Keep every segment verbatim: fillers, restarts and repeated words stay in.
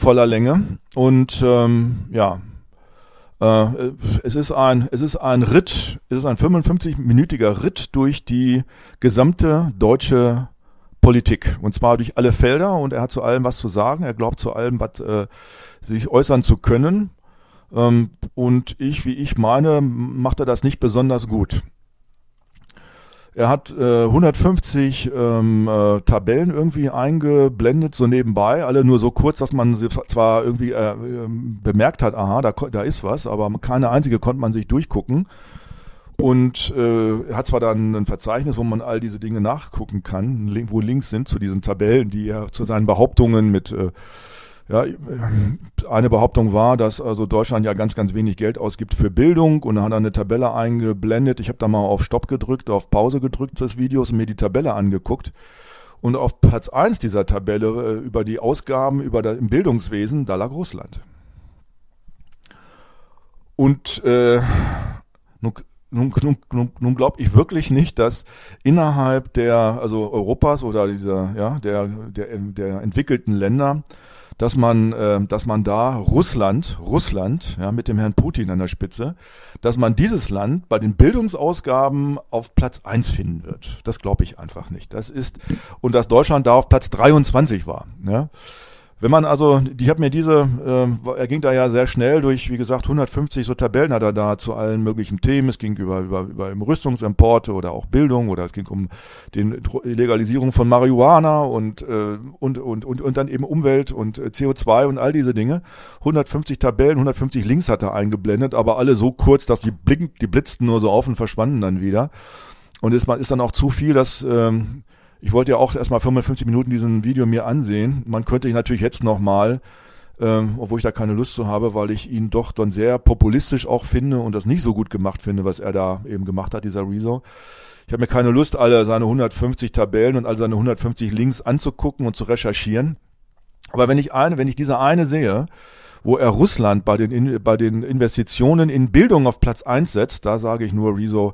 voller Länge und ähm, ja, äh, es ist ein, es ist ein Ritt, es ist ein fünfundfünfzig-minütiger Ritt durch die gesamte deutsche Politik und zwar durch alle Felder und er hat zu allem was zu sagen, er glaubt zu allem, was äh, sich äußern zu können ähm, und ich, wie ich meine, macht er das nicht besonders gut. Er hat äh, hundertfünfzig ähm, äh, Tabellen irgendwie eingeblendet, so nebenbei, alle nur so kurz, dass man sie zwar irgendwie äh, äh, bemerkt hat, aha, da, da ist was, aber keine einzige konnte man sich durchgucken. Und äh, er hat zwar dann ein Verzeichnis, wo man all diese Dinge nachgucken kann, wo Links sind zu diesen Tabellen, die er zu seinen Behauptungen mit äh, ja, eine Behauptung war, dass also Deutschland ja ganz, ganz wenig Geld ausgibt für Bildung und dann hat er eine Tabelle eingeblendet. Ich habe da mal auf Stopp gedrückt, auf Pause gedrückt des Videos und mir die Tabelle angeguckt. Und auf Platz eins dieser Tabelle äh, über die Ausgaben über das, im Bildungswesen, da lag Russland. Und äh, nun, nun, nun, nun, nun glaube ich wirklich nicht, dass innerhalb der, also Europas oder dieser, ja, der, der, der entwickelten Länder, dass man, äh, dass man da Russland, Russland, ja, mit dem Herrn Putin an der Spitze, dass man dieses Land bei den Bildungsausgaben auf Platz eins finden wird. Das glaube ich einfach nicht. Das ist, und dass Deutschland da auf Platz dreiundzwanzig war, ja. Wenn man also, die hat mir diese, äh, er ging da ja sehr schnell durch, wie gesagt, hundertfünfzig so Tabellen hat er da zu allen möglichen Themen. Es ging über, über, über Rüstungsimporte oder auch Bildung oder es ging um die Legalisierung von Marihuana und, äh, und, und, und, und dann eben Umwelt und C O zwei und all diese Dinge. hundertfünfzig Tabellen, hundertfünfzig Links hat er eingeblendet, aber alle so kurz, dass die blicken, die blitzten nur so auf und verschwanden dann wieder. Und es ist dann auch zu viel, dass, ähm, ich wollte ja auch erstmal fünfundfünfzig Minuten diesen Video mir ansehen. Man könnte ihn natürlich jetzt nochmal, ähm, obwohl ich da keine Lust zu habe, weil ich ihn doch dann sehr populistisch auch finde und das nicht so gut gemacht finde, was er da eben gemacht hat, dieser Rezo. Ich habe mir keine Lust, alle seine hundertfünfzig Tabellen und all seine hundertfünfzig Links anzugucken und zu recherchieren. Aber wenn ich eine, wenn ich diese eine sehe, wo er Russland bei den, bei den Investitionen in Bildung auf Platz eins setzt, da sage ich nur, Rezo,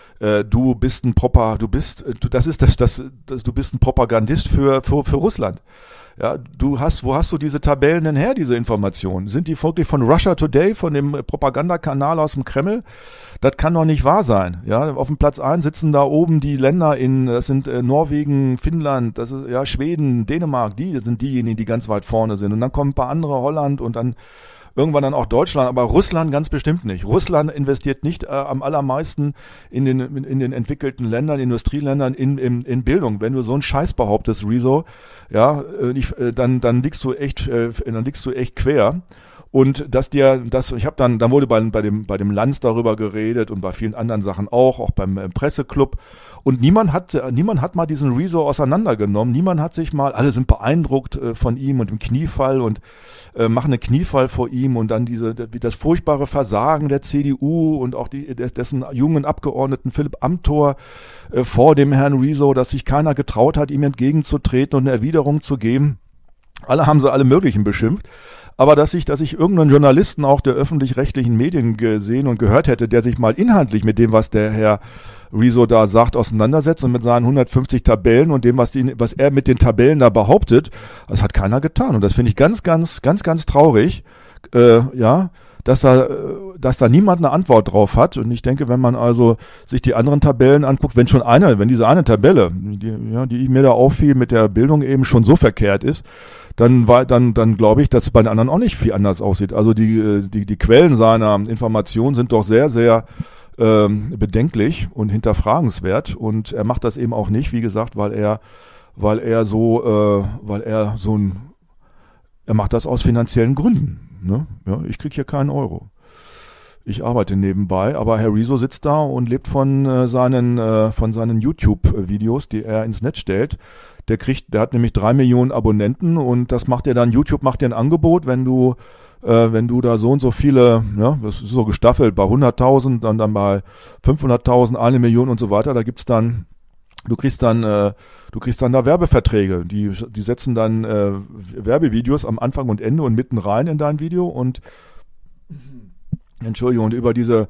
du bist ein Propa, du bist, du, das ist das, das, das, du bist ein Propagandist für, für, für Russland. Ja, du hast, wo hast du diese Tabellen denn her, diese Informationen? Sind die wirklich von Russia Today, von dem Propagandakanal aus dem Kreml? Das kann doch nicht wahr sein. Ja, auf dem Platz eins sitzen da oben die Länder in, das sind äh, Norwegen, Finnland, das ist, ja, Schweden, Dänemark, die sind diejenigen, die ganz weit vorne sind. Und dann kommen ein paar andere, Holland und dann irgendwann dann auch Deutschland, aber Russland ganz bestimmt nicht. Russland investiert nicht äh, am allermeisten in den, in, in den entwickelten Ländern, Industrieländern in, in, in Bildung. Wenn du so einen Scheiß behauptest, Rezo, ja, äh, ich, äh, dann, dann liegst du echt, äh, dann liegst du echt quer. Und dass dir, das, ich habe dann, dann wurde bei, bei dem, bei dem Lanz darüber geredet und bei vielen anderen Sachen auch, auch beim äh, Presseclub. Und niemand hat, niemand hat mal diesen Rezo auseinandergenommen. Niemand hat sich mal, alle sind beeindruckt äh, von ihm und im Kniefall und äh, machen einen Kniefall vor ihm und dann diese, das furchtbare Versagen der C D U und auch die, dessen jungen Abgeordneten Philipp Amthor äh, vor dem Herrn Rezo, dass sich keiner getraut hat, ihm entgegenzutreten und eine Erwiderung zu geben. Alle haben sie alle möglichen beschimpft. Aber dass ich, dass ich irgendeinen Journalisten auch der öffentlich-rechtlichen Medien gesehen und gehört hätte, der sich mal inhaltlich mit dem, was der Herr Rezo da sagt, auseinandersetzt und mit seinen hundertfünfzig Tabellen und dem, was, die, was er mit den Tabellen da behauptet, das hat keiner getan. Und das finde ich ganz, ganz, ganz, ganz traurig, äh, ja, dass da, dass da niemand eine Antwort drauf hat. Und ich denke, wenn man also sich die anderen Tabellen anguckt, wenn schon eine, wenn diese eine Tabelle, die, ja, die mir da auffiel mit der Bildung eben schon so verkehrt ist, dann war, dann, dann glaube ich, dass es bei den anderen auch nicht viel anders aussieht. Also die, die, die Quellen seiner Informationen sind doch sehr, sehr ähm, bedenklich und hinterfragenswert. Und er macht das eben auch nicht, wie gesagt, weil er, weil er so, äh, weil er so ein, er macht das aus finanziellen Gründen. Ne? Ja, ich kriege hier keinen Euro. Ich arbeite nebenbei, aber Herr Rezo sitzt da und lebt von äh, seinen, äh, von seinen YouTube-Videos, die er ins Netz stellt. Der kriegt, der hat nämlich drei Millionen Abonnenten und das macht er dann, YouTube macht dir ein Angebot, wenn du, äh, wenn du da so und so viele, ja, das ist so gestaffelt, bei hunderttausend, dann, dann bei fünfhunderttausend, eine Million und so weiter, da gibt's dann, du kriegst dann, äh, du kriegst dann da Werbeverträge, die, die setzen dann äh, Werbevideos am Anfang und Ende und mitten rein in dein Video und Entschuldigung, und über diese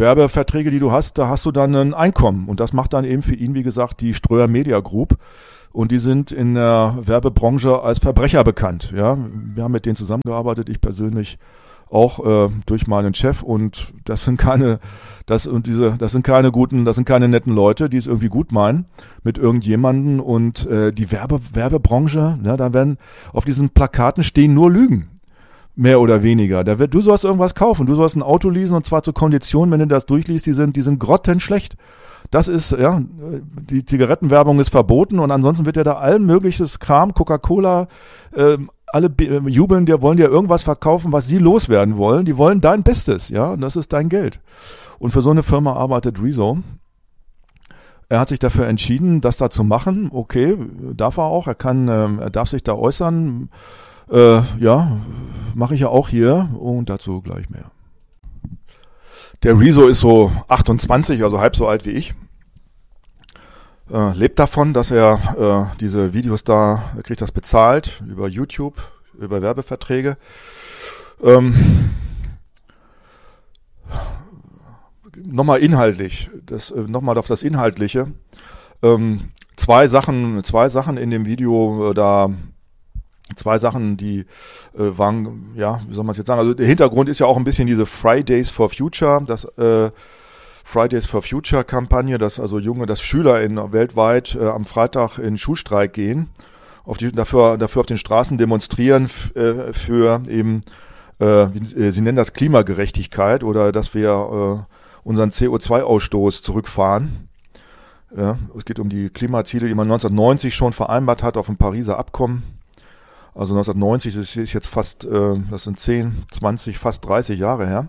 Werbeverträge, die du hast, da hast du dann ein Einkommen und das macht dann eben für ihn, wie gesagt, die Ströer Media Group. Und die sind in der Werbebranche als Verbrecher bekannt. Ja, wir haben mit denen zusammengearbeitet, ich persönlich auch äh, durch meinen Chef, und das sind keine, das und diese, das sind keine guten, das sind keine netten Leute, die es irgendwie gut meinen mit irgendjemanden. Und äh, die Werbe, Werbebranche, ja, da werden auf diesen Plakaten stehen nur Lügen. Mehr oder weniger. Da wird, du sollst irgendwas kaufen, du sollst ein Auto leasen, und zwar zu Konditionen, wenn du das durchliest, die sind, die sind grottenschlecht. Das ist, ja, die Zigarettenwerbung ist verboten, und ansonsten wird ja da allen mögliches Kram, Coca-Cola, äh, alle äh, jubeln dir, wollen dir irgendwas verkaufen, was sie loswerden wollen. Die wollen dein Bestes, ja, und das ist dein Geld. Und für so eine Firma arbeitet Rezo. Er hat sich dafür entschieden, das da zu machen. Okay, darf er auch, er kann, äh, er darf sich da äußern. Äh, ja, mache ich ja auch hier, und dazu gleich mehr. Der Rezo ist so achtundzwanzig, also halb so alt wie ich. Äh, lebt davon, dass er äh, diese Videos da, er kriegt das bezahlt über YouTube, über Werbeverträge. Ähm, nochmal inhaltlich, das, äh, nochmal auf das Inhaltliche. Ähm, zwei Sachen, zwei Sachen in dem Video, äh, da Zwei Sachen, die äh, waren, ja, wie soll man es jetzt sagen, also der Hintergrund ist ja auch ein bisschen diese Fridays for Future, das äh, Fridays for Future Kampagne, dass also Junge, dass Schüler in, weltweit äh, am Freitag in Schulstreik gehen, auf die, dafür, dafür auf den Straßen demonstrieren f, äh, für eben, äh, sie nennen das Klimagerechtigkeit, oder dass wir äh, unseren C O zwei Ausstoß zurückfahren. Ja, es geht um die Klimaziele, die man neunzehnhundertneunzig schon vereinbart hat auf dem Pariser Abkommen. Also neunzehnhundertneunzig, das ist jetzt fast, äh, das sind zehn, zwanzig, fast dreißig Jahre her.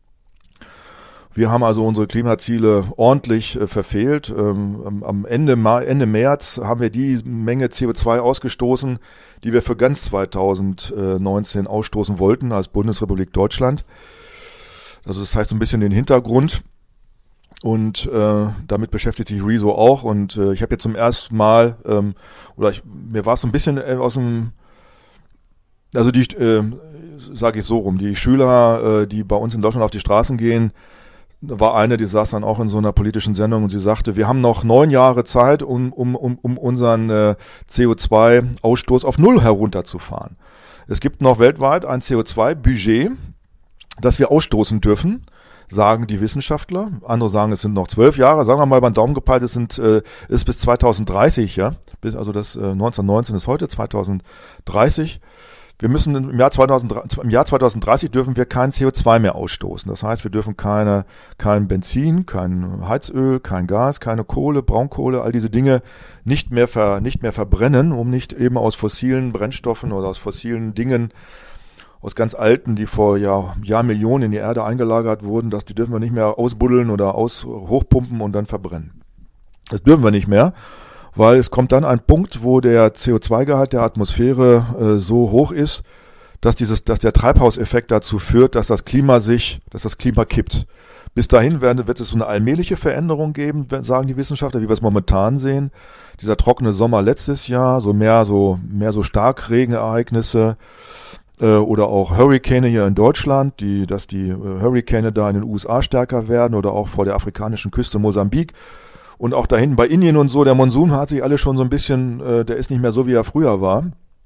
Wir haben also unsere Klimaziele ordentlich äh, verfehlt. Ähm, am Ende, Ende März haben wir die Menge C O zwei ausgestoßen, die wir für ganz zweitausendneunzehn ausstoßen wollten als Bundesrepublik Deutschland. Also das heißt so ein bisschen den Hintergrund. Und äh, damit beschäftigt sich Rezo auch. Und äh, ich habe jetzt zum ersten Mal, ähm, oder ich, mir war es so ein bisschen äh, aus dem Also die, äh, sage ich so rum, die Schüler, äh, die bei uns in Deutschland auf die Straßen gehen, war eine, die saß dann auch in so einer politischen Sendung, und sie sagte, wir haben noch neun Jahre Zeit, um, um, um, um unseren äh, C O zwei Ausstoß auf Null herunterzufahren. Es gibt noch weltweit ein C O zwei Budget, das wir ausstoßen dürfen, sagen die Wissenschaftler. Andere sagen, es sind noch zwölf Jahre. Sagen wir mal beim Daumen gepeilt, es sind äh, ist bis zweitausenddreißig, ja, bis, also das äh, neunzehnhundertneunzehn ist heute zweitausenddreißig. Wir müssen im Jahr, zweitausend, im Jahr zweitausenddreißig dürfen wir kein C O zwei mehr ausstoßen. Das heißt, wir dürfen keine, kein Benzin, kein Heizöl, kein Gas, keine Kohle, Braunkohle, all diese Dinge nicht mehr, ver, nicht mehr verbrennen, um nicht eben aus fossilen Brennstoffen oder aus fossilen Dingen, aus ganz alten, die vor Jahr, Jahrmillionen in die Erde eingelagert wurden, dass die dürfen wir nicht mehr ausbuddeln oder aus, hochpumpen und dann verbrennen. Das dürfen wir nicht mehr. Weil es kommt dann ein Punkt, wo der C O zwei Gehalt der Atmosphäre äh, so hoch ist, dass dieses, dass der Treibhauseffekt dazu führt, dass das Klima sich, dass das Klima kippt. Bis dahin werden, wird es so eine allmähliche Veränderung geben, sagen die Wissenschaftler, wie wir es momentan sehen. Dieser trockene Sommer letztes Jahr, so mehr so mehr so Starkregenereignisse äh, oder auch Hurrikane hier in Deutschland, die, dass die äh, Hurrikane da in den U S A stärker werden, oder auch vor der afrikanischen Küste Mosambik. Und auch da hinten bei Indien und so, der Monsun hat sich alles schon so ein bisschen, äh, der ist nicht mehr so, wie er früher war.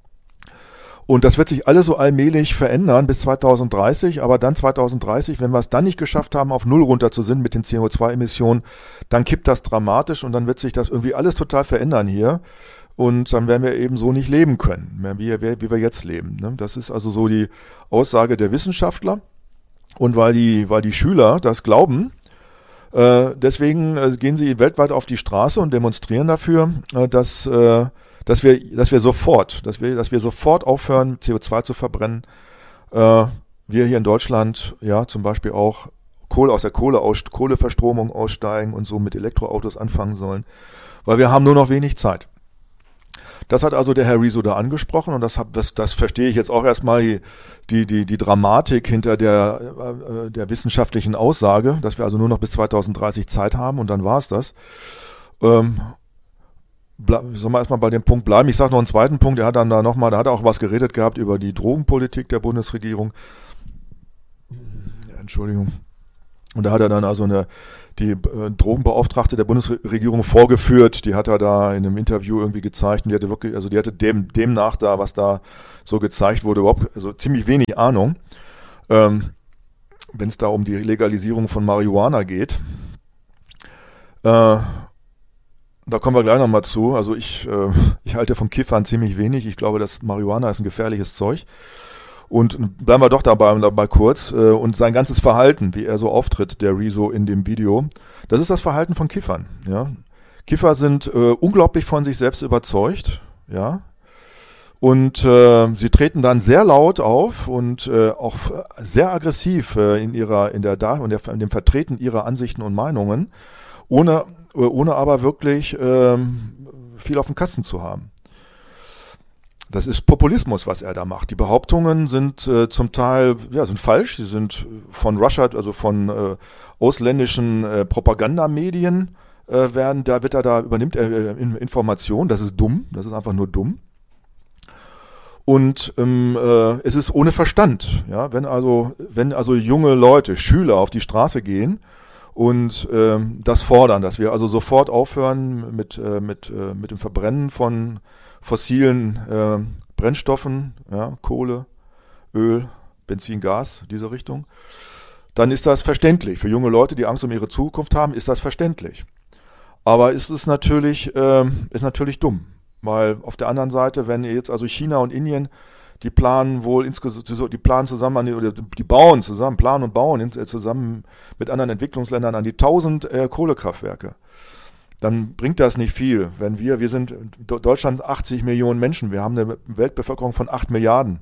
Und das wird sich alles so allmählich verändern bis zweitausenddreißig, aber dann zweitausenddreißig, wenn wir es dann nicht geschafft haben, auf Null runter zu sind mit den C O zwei Emissionen, dann kippt das dramatisch, und dann wird sich das irgendwie alles total verändern hier. Und dann werden wir eben so nicht leben können, mehr wie, wie wir jetzt leben. Ne? Das ist also so die Aussage der Wissenschaftler. Und weil die, weil die Schüler das glauben, Äh, deswegen äh, gehen sie weltweit auf die Straße und demonstrieren dafür, äh, dass, äh, dass wir, dass wir sofort, dass wir, dass wir sofort aufhören, C O zwei zu verbrennen. Äh, wir hier in Deutschland, ja, zum Beispiel auch Kohle aus der Kohle aus, Kohleverstromung aussteigen und so mit Elektroautos anfangen sollen, weil wir haben nur noch wenig Zeit. Das hat also der Herr Rezo da angesprochen, und das, hab, das, das verstehe ich jetzt auch erstmal, die, die, die, die Dramatik hinter der, äh, der wissenschaftlichen Aussage, dass wir also nur noch bis zweitausenddreißig Zeit haben, und dann war es das. Ähm, ble- soll man erstmal bei dem Punkt bleiben. Ich sage noch einen zweiten Punkt, er hat dann da nochmal, da hat er auch was geredet gehabt über die Drogenpolitik der Bundesregierung. Ja, Entschuldigung. Und da hat er dann also eine, die äh, Drogenbeauftragte der Bundesregierung vorgeführt, die hat er da in einem Interview irgendwie gezeigt und die hatte wirklich, also die hatte dem, demnach da, was da so gezeigt wurde, überhaupt, also ziemlich wenig Ahnung, ähm, wenn es da um die Legalisierung von Marihuana geht. Äh, da kommen wir gleich nochmal zu. Also ich, äh, ich halte vom Kiffern ziemlich wenig. Ich glaube, dass Marihuana ist ein gefährliches Zeug. Und bleiben wir doch dabei, dabei kurz. Äh, und sein ganzes Verhalten, wie er so auftritt, der Rezo in dem Video, das ist das Verhalten von Kiffern. Ja? Kiffer sind äh, unglaublich von sich selbst überzeugt. Ja. Und äh, sie treten dann sehr laut auf und äh, auch sehr aggressiv äh, in ihrer, in der Dar- und der, in dem Vertreten ihrer Ansichten und Meinungen, ohne, äh, ohne aber wirklich äh, viel auf dem Kasten zu haben. Das ist Populismus, was er da macht. Die Behauptungen sind äh, zum Teil, ja, sind falsch. Sie sind von Russia, also von äh, ausländischen äh, Propagandamedien äh, werden, da wird er da übernimmt er äh, Informationen. Das ist dumm. Das ist einfach nur dumm. Und ähm, äh, es ist ohne Verstand. Ja, wenn also, wenn also junge Leute, Schüler auf die Straße gehen und ähm, das fordern, dass wir also sofort aufhören mit äh, mit äh, mit dem Verbrennen von fossilen äh, Brennstoffen, ja, Kohle, Öl, Benzin, Gas, diese Richtung, dann ist das verständlich. Für junge Leute, die Angst um ihre Zukunft haben, ist das verständlich. Aber es ist natürlich, äh, ist natürlich dumm. Weil auf der anderen Seite, wenn jetzt also China und Indien, die planen wohl insgesamt, die planen zusammen an die, oder die bauen zusammen, planen und bauen in, zusammen mit anderen Entwicklungsländern an die tausend äh, Kohlekraftwerke. Dann bringt das nicht viel, wenn wir, wir sind in Deutschland achtzig Millionen Menschen, wir haben eine Weltbevölkerung von acht Milliarden.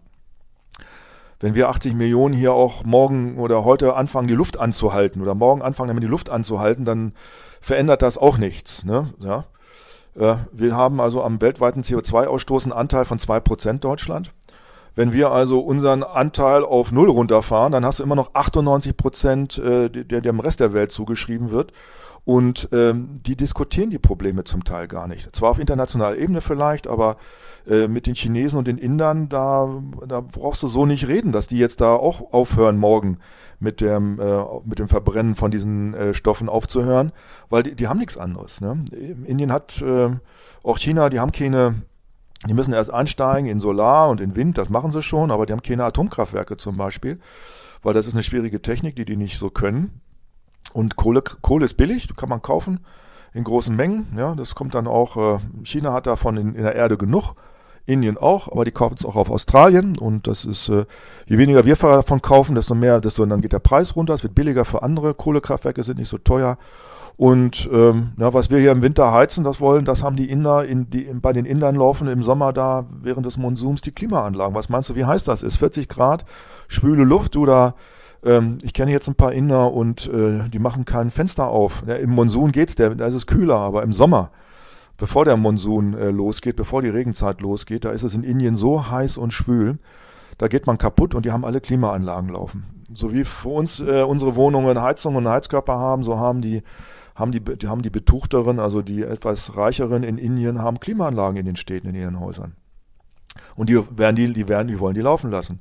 Wenn wir achtzig Millionen hier auch morgen oder heute anfangen, die Luft anzuhalten oder morgen anfangen, damit die Luft anzuhalten, dann verändert das auch nichts, ne? Ja. Wir haben also am weltweiten C O zwei Ausstoß einen Anteil von zwei Prozent Deutschland. Wenn wir also unseren Anteil auf Null runterfahren, dann hast du immer noch achtundneunzig Prozent, der, der dem Rest der Welt zugeschrieben wird. Und ähm, die diskutieren die Probleme zum Teil gar nicht. Zwar auf internationaler Ebene vielleicht, aber äh, mit den Chinesen und den Indern, da, da brauchst du so nicht reden, dass die jetzt da auch aufhören, morgen mit dem, äh, mit dem Verbrennen von diesen äh, Stoffen aufzuhören, weil die, die haben nichts anderes. Ne? Indien hat, äh, auch China, die haben keine, die müssen erst einsteigen in Solar und in Wind, das machen sie schon, aber die haben keine Atomkraftwerke zum Beispiel, weil das ist eine schwierige Technik, die die nicht so können. Und Kohle, Kohle ist billig, kann man kaufen in großen Mengen. Ja, das kommt dann auch, äh, China hat davon in, in der Erde genug, Indien auch, aber die kaufen es auch auf Australien. Und das ist, äh, je weniger wir davon kaufen, desto mehr, desto dann geht der Preis runter. Es wird billiger für andere. Kohlekraftwerke sind nicht so teuer. Und ähm, ja, was wir hier im Winter heizen, das wollen, das haben die Inder, in, die, in, bei den Indern laufen im Sommer da während des Monsuns die Klimaanlagen. Was meinst du, wie heiß das ist? vierzig Grad, schwüle Luft oder ich kenne jetzt ein paar Inder und äh, die machen kein Fenster auf. Ja, im Monsun geht's, der, da ist es kühler, aber im Sommer, bevor der Monsun äh, losgeht, bevor die Regenzeit losgeht, da ist es in Indien so heiß und schwül, da geht man kaputt und die haben alle Klimaanlagen laufen. So wie für uns äh, unsere Wohnungen Heizung und Heizkörper haben, so haben die, haben die, die haben die Betuchteren, also die etwas reicheren in Indien, haben Klimaanlagen in den Städten, in ihren Häusern. Und die werden die, die werden, die wollen die laufen lassen.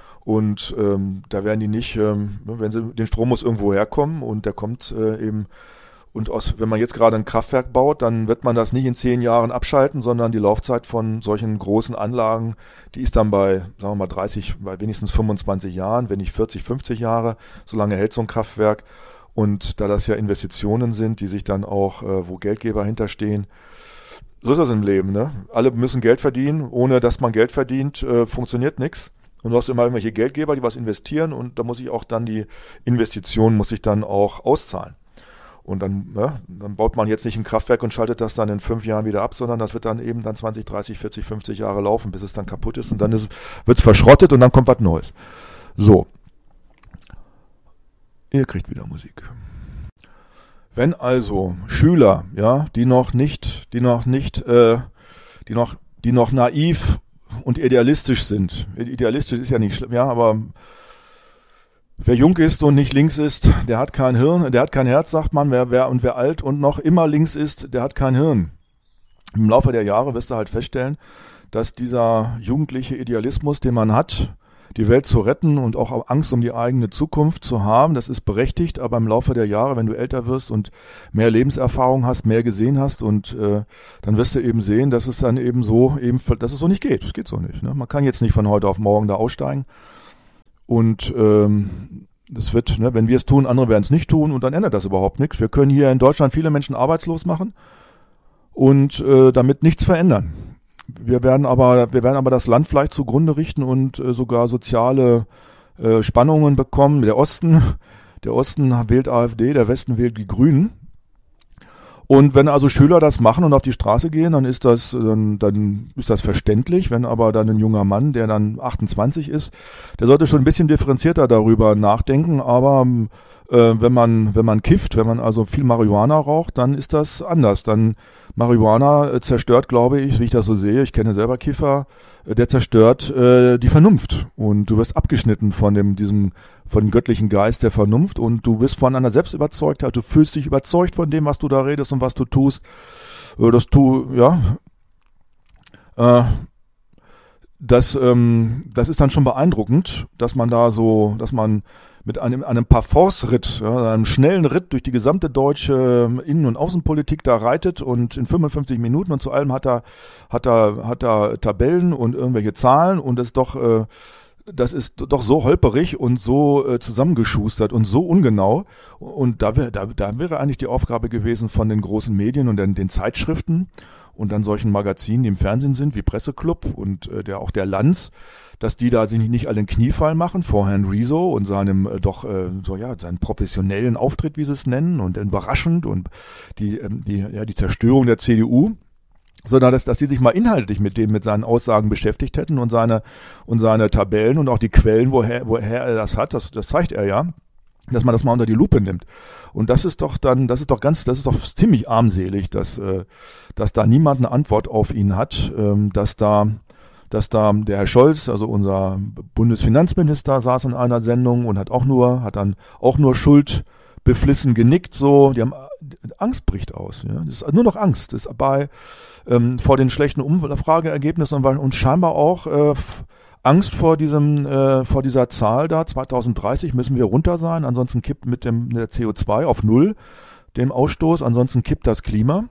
Und ähm, da werden die nicht, ähm, wenn sie, den Strom muss irgendwo herkommen und der kommt äh, eben, und aus, wenn man jetzt gerade ein Kraftwerk baut, dann wird man das nicht in zehn Jahren abschalten, sondern die Laufzeit von solchen großen Anlagen, die ist dann bei, sagen wir mal, dreißig, bei wenigstens fünfundzwanzig Jahren, wenn nicht vierzig, fünfzig Jahre, so lange hält so ein Kraftwerk. Und da das ja Investitionen sind, die sich dann auch, äh, wo Geldgeber hinterstehen, so ist das im Leben, ne? Alle müssen Geld verdienen, ohne dass man Geld verdient, äh, funktioniert nichts. Und du hast immer irgendwelche Geldgeber, die was investieren und da muss ich auch dann die Investition muss ich dann auch auszahlen. Und dann, ja, dann baut man jetzt nicht ein Kraftwerk und schaltet das dann in fünf Jahren wieder ab, sondern das wird dann eben dann zwanzig, dreißig, vierzig, fünfzig Jahre laufen, bis es dann kaputt ist und dann wird es verschrottet und dann kommt was Neues. So. Ihr kriegt wieder Musik. Wenn also Schüler, ja, die noch nicht, die noch nicht, äh, die noch, die noch naiv und idealistisch sind. Idealistisch ist ja nicht schlimm, ja, aber wer jung ist und nicht links ist, der hat kein Hirn, der hat kein Herz, sagt man. Wer, wer, und wer alt und noch immer links ist, der hat kein Hirn. Im Laufe der Jahre wirst du halt feststellen, dass dieser jugendliche Idealismus, den man hat, die Welt zu retten und auch Angst um die eigene Zukunft zu haben. Das ist berechtigt, aber im Laufe der Jahre, wenn du älter wirst und mehr Lebenserfahrung hast, mehr gesehen hast und äh, dann wirst du eben sehen, dass es dann eben so, eben, dass es so nicht geht. Das geht so nicht. Ne? Man kann jetzt nicht von heute auf morgen da aussteigen und ähm, das wird, ne, wenn wir es tun, andere werden es nicht tun und dann ändert das überhaupt nichts. Wir können hier in Deutschland viele Menschen arbeitslos machen und äh, damit nichts verändern. Wir werden aber, wir werden aber das Land vielleicht zugrunde richten und äh, sogar soziale äh, Spannungen bekommen. Der Osten, der Osten wählt AfD, der Westen wählt die Grünen. Und wenn also Schüler das machen und auf die Straße gehen, dann ist das, dann, dann ist das verständlich. Wenn aber dann ein junger Mann, der dann achtundzwanzig ist, der sollte schon ein bisschen differenzierter darüber nachdenken. Aber äh, wenn man, wenn man kifft, wenn man also viel Marihuana raucht, dann ist das anders. Dann Marihuana zerstört, glaube ich, wie ich das so sehe, ich kenne selber Kiffer, der zerstört äh, die Vernunft und du wirst abgeschnitten von dem diesem von dem göttlichen Geist der Vernunft und du bist von einer Selbstüberzeugtheit, du fühlst dich überzeugt von dem, was du da redest und was du tust, äh, dass du, ja, äh, das, ähm, das ist dann schon beeindruckend, dass man da so, dass man mit einem, einem Parforce-Ritt, ja, einem schnellen Ritt durch die gesamte deutsche Innen- und Außenpolitik da reitet und in fünfundfünfzig Minuten und zu allem hat er, hat er, hat er Tabellen und irgendwelche Zahlen und das ist doch, äh, das ist doch so holperig und so äh, zusammengeschustert und so ungenau und da wäre, da, da wäre eigentlich die Aufgabe gewesen von den großen Medien und den, den Zeitschriften und dann solchen Magazinen, die im Fernsehen sind, wie Presseclub und äh, der auch der Lanz, dass die da sich nicht alle einen Kniefall machen vor Herrn Rezo und seinem äh, doch äh, so ja seinen professionellen Auftritt, wie sie es nennen, und überraschend und die ähm, die ja die Zerstörung der C D U, sondern dass dass sie sich mal inhaltlich mit dem mit seinen Aussagen beschäftigt hätten und seine und seine Tabellen und auch die Quellen, woher woher er das hat, das das zeigt er ja, dass man das mal unter die Lupe nimmt. Und das ist doch dann, das ist doch ganz, das ist doch ziemlich armselig, dass äh, dass da niemand eine Antwort auf ihn hat, ähm, dass da dass da der Herr Scholz, also unser Bundesfinanzminister, saß in einer Sendung und hat auch nur, hat dann auch nur schuldbeflissen genickt, so, die haben, Angst bricht aus, ja, das ist nur noch Angst, das ist bei, ähm, vor den schlechten Umfrageergebnissen und, und scheinbar auch, äh, Angst vor diesem, äh, vor dieser Zahl da, zwanzig dreißig müssen wir runter sein, ansonsten kippt mit dem, der C O zwei auf Null, dem Ausstoß, ansonsten kippt das Klima.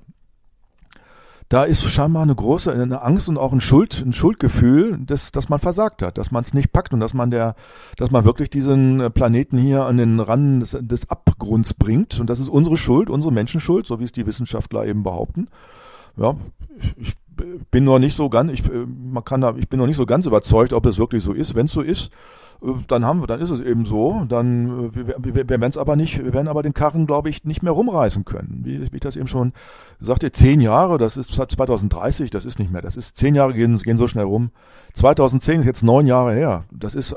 Da ist scheinbar eine große eine Angst und auch ein Schuld, ein Schuldgefühl, dass, dass man versagt hat, dass man es nicht packt und dass man der, dass man wirklich diesen Planeten hier an den Rand des, des Abgrunds bringt. Und das ist unsere Schuld, unsere Menschenschuld, so wie es die Wissenschaftler eben behaupten. Ja, ich bin noch nicht so ganz, ich, man kann da, ich bin noch nicht so ganz überzeugt, ob es wirklich so ist. Wenn es so ist, dann haben wir, dann ist es eben so. Dann wir, wir, wir werden es aber nicht, wir werden aber den Karren, glaube ich, nicht mehr rumreißen können. Wie, wie ich das eben schon sagte, zehn Jahre, das ist zwanzig dreißig, das ist nicht mehr. Das ist zehn Jahre gehen, gehen so schnell rum. zweitausendzehn ist jetzt neun Jahre her. Das ist,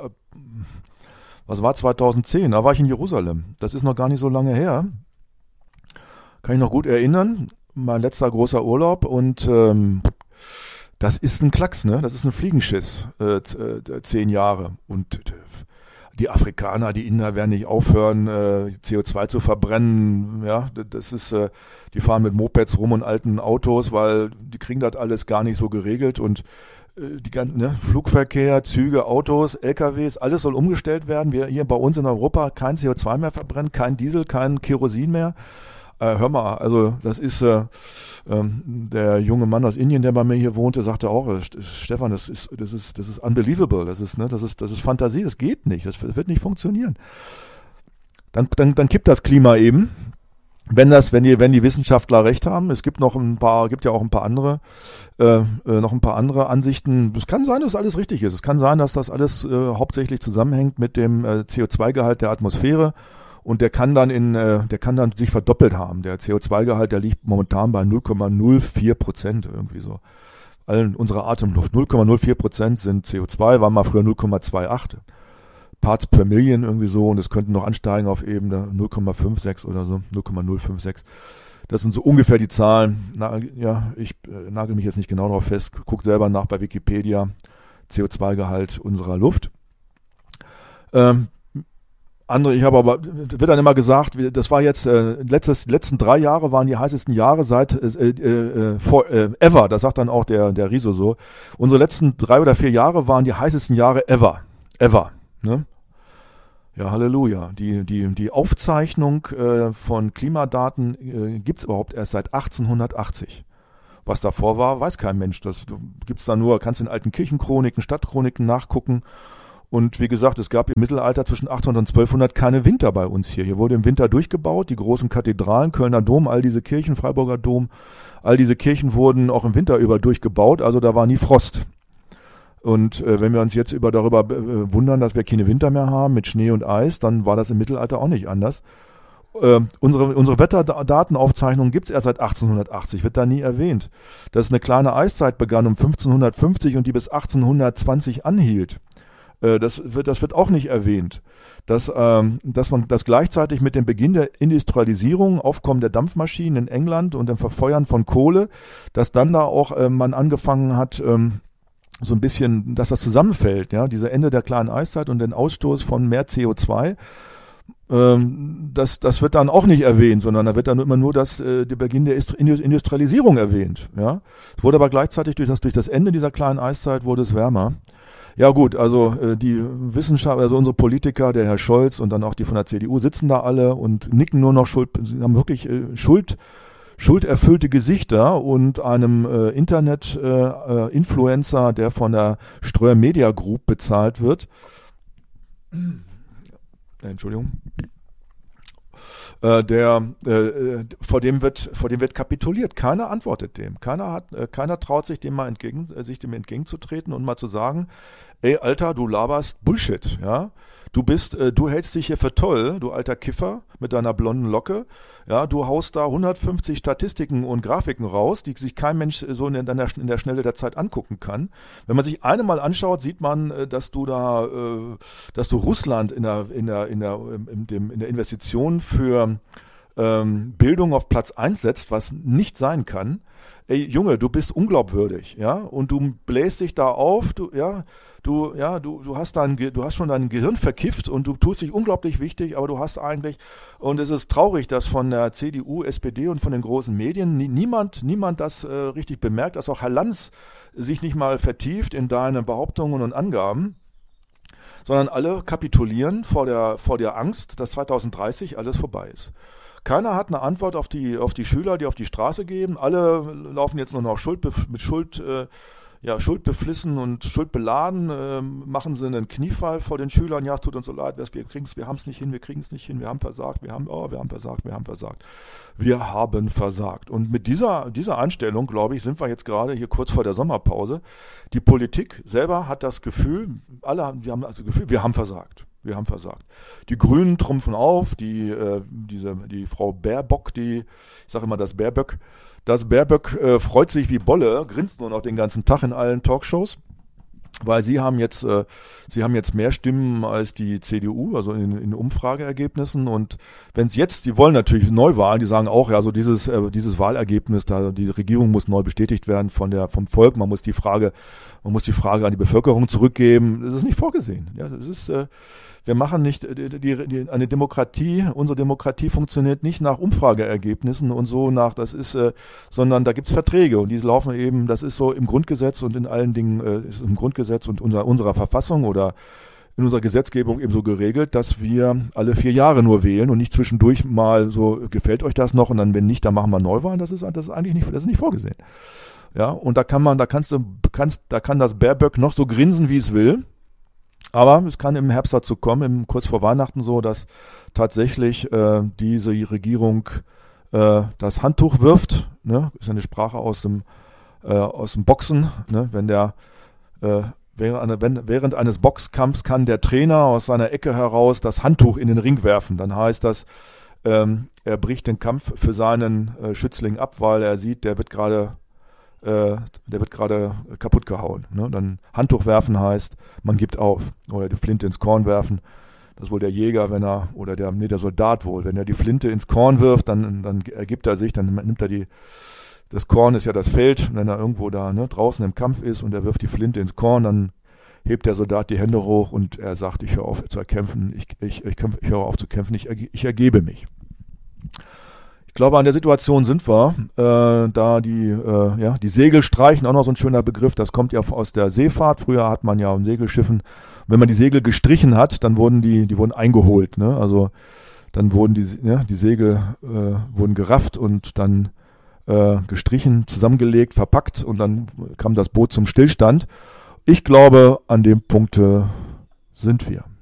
was war zweitausendzehn? Da war ich in Jerusalem. Das ist noch gar nicht so lange her. Kann ich noch gut erinnern. Mein letzter großer Urlaub und ähm, das ist ein Klacks, ne? Das ist ein Fliegenschiss, äh, zehn Jahre. Und äh, die Afrikaner, die Inder werden nicht aufhören, äh, C O zwei zu verbrennen. Ja, das ist, äh, die fahren mit Mopeds rum und alten Autos, weil die kriegen das alles gar nicht so geregelt. Und äh, die ganzen ne? Flugverkehr, Züge, Autos, L K Ws, alles soll umgestellt werden. Wir hier bei uns in Europa kein C O zwei mehr verbrennen, kein Diesel, kein Kerosin mehr. Äh, hör mal, also das ist äh, ähm, der junge Mann aus Indien, der bei mir hier wohnte, sagte auch, äh, Stefan, das ist das ist das ist unbelievable, das ist ne, das ist das ist Fantasie, das geht nicht, das wird nicht funktionieren. Dann dann dann kippt das Klima eben, wenn das wenn die wenn die Wissenschaftler recht haben. Es gibt noch ein paar, gibt ja auch ein paar andere äh, äh, noch ein paar andere Ansichten. Es kann sein, dass alles richtig ist. Es kann sein, dass das alles äh, hauptsächlich zusammenhängt mit dem äh, C O zwei Gehalt der Atmosphäre. Und der kann dann in, äh, der kann dann sich verdoppelt haben. Der C O zwei Gehalt, der liegt momentan bei null Komma null vier Prozent irgendwie so. Allen unserer Atemluft. null Komma null vier Prozent sind C O zwei, war mal früher null Komma achtundzwanzig Parts per Million irgendwie so. Und es könnten noch ansteigen auf eben null Komma sechsundfünfzig oder so. null Komma null fünf sechs. Das sind so ungefähr die Zahlen. Na, ja, ich äh, nagel mich jetzt nicht genau darauf fest. Guck selber nach bei Wikipedia. C O zwei Gehalt unserer Luft. Ähm, Andere, ich habe aber, wird dann immer gesagt, das war jetzt, äh, letztes, die letzten drei Jahre waren die heißesten Jahre seit äh, äh, for, äh, ever, das sagt dann auch der, der Riso so. Unsere letzten drei oder vier Jahre waren die heißesten Jahre ever. ever. Ne? Ja, Halleluja. Die, die, die Aufzeichnung äh, von Klimadaten äh, gibt es überhaupt erst seit achtzehnhundertachtzig. Was davor war, weiß kein Mensch. Das gibt's da nur, kannst in alten Kirchenchroniken, Stadtchroniken nachgucken. Und wie gesagt, es gab im Mittelalter zwischen achthundert und zwölfhundert keine Winter bei uns hier. Hier wurde im Winter durchgebaut, die großen Kathedralen, Kölner Dom, all diese Kirchen, Freiburger Dom, all diese Kirchen wurden auch im Winter über durchgebaut, also da war nie Frost. Und äh, wenn wir uns jetzt über darüber äh, wundern, dass wir keine Winter mehr haben mit Schnee und Eis, dann war das im Mittelalter auch nicht anders. Äh, unsere, unsere Wetterdatenaufzeichnung gibt's erst seit achtzehnhundertachtzig, wird da nie erwähnt. Dass eine kleine Eiszeit begann um fünfzehnhundertfünfzig und die bis achtzehnhundertzwanzig anhielt. Das wird, das wird auch nicht erwähnt, dass, ähm, dass man das gleichzeitig mit dem Beginn der Industrialisierung, Aufkommen der Dampfmaschinen in England und dem Verfeuern von Kohle, dass dann da auch äh, man angefangen hat, ähm, so ein bisschen, dass das zusammenfällt, ja, diese Ende der kleinen Eiszeit und den Ausstoß von mehr C O zwei, ähm, das, das wird dann auch nicht erwähnt, sondern da wird dann immer nur das, äh, der Beginn der Industrialisierung erwähnt, ja. Es wurde aber gleichzeitig durch das, durch das Ende dieser kleinen Eiszeit wurde es wärmer. Ja gut, also äh, die Wissenschaftler, also unsere Politiker, der Herr Scholz und dann auch die von der C D U sitzen da alle und nicken nur noch Schuld, sie haben wirklich äh, Schuld, schulderfüllte Gesichter und einem äh, Internet-Influencer, äh, der von der Ströer Media Group bezahlt wird, äh, Entschuldigung, äh, der äh, vor dem wird vor dem wird kapituliert. Keiner antwortet dem. Keiner hat, äh, keiner traut sich dem mal entgegen, äh, sich dem entgegenzutreten und mal zu sagen, ey Alter, du laberst Bullshit, ja. Du bist, äh, du hältst dich hier für toll, du alter Kiffer mit deiner blonden Locke. Ja, du haust da hundertfünfzig Statistiken und Grafiken raus, die sich kein Mensch so in der, in der Schnelle der Zeit angucken kann. Wenn man sich eine mal anschaut, sieht man, dass du da, dass du Russland in der, in der, in der, in dem, in der Investition für ähm, Bildung auf Platz eins setzt, was nicht sein kann. Ey, Junge, du bist unglaubwürdig, ja, und du bläst dich da auf, du, ja, du, ja, du, du hast dein, du hast schon dein Gehirn verkifft und du tust dich unglaublich wichtig, aber du hast eigentlich, und es ist traurig, dass von der C D U, S P D und von den großen Medien nie, niemand, niemand das äh, richtig bemerkt, dass auch Herr Lanz sich nicht mal vertieft in deine Behauptungen und Angaben, sondern alle kapitulieren vor der, vor der Angst, dass zweitausenddreißig alles vorbei ist. Keiner hat eine Antwort auf die, auf die Schüler, die auf die Straße gehen. Alle laufen jetzt nur noch Schuld, mit Schuld, äh, ja, schuldbeflissen und schuldbeladen, äh, machen sie einen Kniefall vor den Schülern. Ja, es tut uns so leid, wir kriegen's, wir haben es nicht hin, wir kriegen es nicht hin, wir haben versagt, wir haben, oh, wir haben versagt, wir haben versagt. Wir haben versagt. Und mit dieser, dieser Einstellung, glaube ich, sind wir jetzt gerade hier kurz vor der Sommerpause. Die Politik selber hat das Gefühl, alle haben, wir haben das Gefühl, wir haben versagt. Wir haben versagt. Die Grünen trumpfen auf, die, äh, diese, die Frau Baerbock, die, ich sage immer das Baerböck, das Baerböck äh, freut sich wie Bolle, grinst nur noch den ganzen Tag in allen Talkshows, weil sie haben jetzt, äh, sie haben jetzt mehr Stimmen als die C D U, also in, in Umfrageergebnissen. Und wenn es jetzt, die wollen natürlich Neuwahlen, die sagen auch, ja, so dieses, äh, dieses Wahlergebnis, da die Regierung muss neu bestätigt werden von der, vom Volk. Man muss die Frage, man muss die Frage an die Bevölkerung zurückgeben. Das ist nicht vorgesehen. Ja, das ist, äh, wir machen nicht, die, die, die, eine Demokratie, unsere Demokratie funktioniert nicht nach Umfrageergebnissen und so nach, das ist, äh, sondern da gibt's Verträge und die laufen eben, das ist so im Grundgesetz und in allen Dingen, äh, ist im Grundgesetz und unserer, unserer Verfassung oder in unserer Gesetzgebung eben so geregelt, dass wir alle vier Jahre nur wählen und nicht zwischendurch mal so, gefällt euch das noch und dann, wenn nicht, dann machen wir Neuwahlen, das ist, das ist eigentlich nicht, das ist nicht vorgesehen. Ja, und da kann man, da kannst du, kannst, da kann das Baerböck noch so grinsen, wie es will. Aber es kann im Herbst dazu kommen, im, kurz vor Weihnachten so, dass tatsächlich äh, diese Regierung äh, das Handtuch wirft. Ne? Ist eine Sprache aus dem, äh, aus dem Boxen. Ne? Wenn der, äh, während, eine, wenn, während eines Boxkampfs kann der Trainer aus seiner Ecke heraus das Handtuch in den Ring werfen. Dann heißt das, ähm, er bricht den Kampf für seinen äh, Schützling ab, weil er sieht, der wird gerade der wird gerade kaputt gehauen. Ne? Dann Handtuch werfen heißt, man gibt auf. Oder die Flinte ins Korn werfen. Das ist wohl der Jäger, wenn er, oder der, nee, der Soldat wohl. Wenn er die Flinte ins Korn wirft, dann, dann ergibt er sich, dann nimmt er die, das Korn ist ja das Feld, wenn er irgendwo da ne, draußen im Kampf ist und er wirft die Flinte ins Korn, dann hebt der Soldat die Hände hoch und er sagt, ich höre auf zu kämpfen, ich, ich, ich, ich höre auf zu kämpfen, ich, ich ergebe mich. Ich glaube, an der Situation sind wir, äh, da die, äh, ja, die Segel streichen, auch noch so ein schöner Begriff, das kommt ja aus der Seefahrt. Früher hat man ja auf Segelschiffen wenn man die Segel gestrichen hat, dann wurden die, die wurden eingeholt. Ne? Also dann wurden die, ja, die Segel äh, wurden gerafft und dann äh, gestrichen, zusammengelegt, verpackt und dann kam das Boot zum Stillstand. Ich glaube, an dem Punkt sind wir.